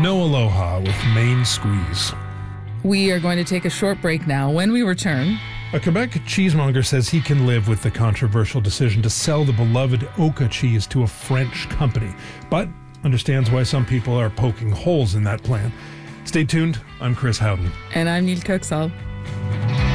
No Aloha with Main Squeeze. We are going to take a short break now. When we return, A Quebec cheesemonger says he can live with the controversial decision to sell the beloved Oka cheese to a French company, but understands why some people are poking holes in that plan. Stay tuned. I'm Chris Howden. and I'm Neil Coxall.